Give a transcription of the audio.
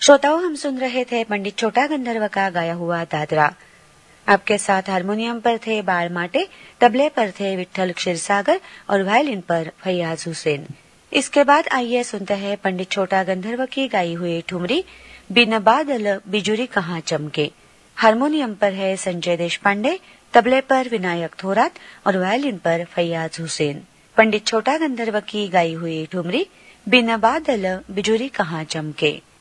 श्रोताओं, हम सुन रहे थे पंडित छोटा गंधर्व का गाया हुआ दादरा। आपके साथ हारमोनियम पर थे बाल माटे, तबले पर थे विठ्ठल क्षीरसागर और वायलिन पर फैयाज हुसैन। इसके बाद आइए सुनते हैं पंडित छोटा गंधर्व की गाई हुई ठुमरी बिन बादल बिजुरी कहाँ चमके। हारमोनियम पर है संजय देशपांडे, तबले पर विनायक थोरात और वायलिन पर फैयाज हुसैन। पंडित छोटा गंधर्व की गाई हुई ठुमरी बिन बादल बिजुरी कहाँ चमके।